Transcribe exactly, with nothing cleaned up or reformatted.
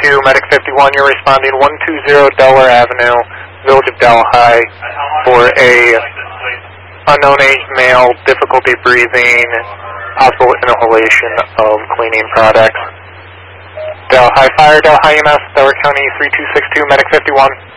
two, Medic fifty-one, you're responding one two zero Delaware Avenue, Village of Delhi, for a unknown aged male, difficulty breathing, possible inhalation of cleaning products. Delhi Fire, Delhi E M S, Delaware County three two six two, Medic fifty-one.